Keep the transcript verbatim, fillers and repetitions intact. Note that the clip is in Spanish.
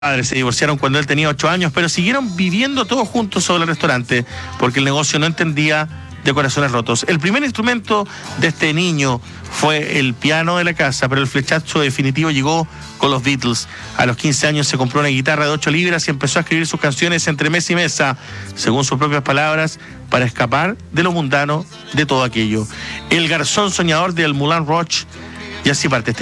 padres se divorciaron cuando él tenía ocho años, pero siguieron viviendo todos juntos sobre el restaurante, porque el negocio no entendía de corazones rotos. El primer instrumento de este niño fue el piano de la casa, pero el flechazo definitivo llegó con los Beatles. A los quince años se compró una guitarra de ocho libras y empezó a escribir sus canciones entre mesa y mesa, según sus propias palabras, para escapar de lo mundano de todo aquello. El garzón soñador del Moulin Rouge, y así parte este